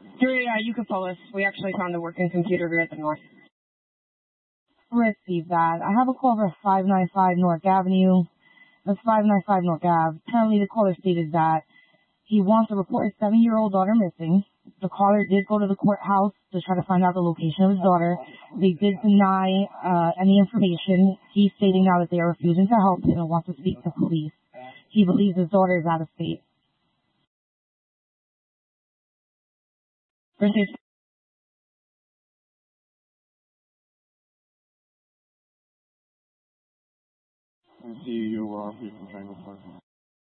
Yeah, you can follow us. We actually found a working computer here at the north. Receive that. I have a call for 595 North Avenue. That's 595 North Ave. Apparently the caller stated that he wants to report his 7-year-old daughter missing. The caller did go to the courthouse to try to find out the location of his daughter. They did deny any information. He's stating now that they are refusing to help him and wants to speak to police. He believes his daughter is out of state. Received. I see you, people from Triangle Park.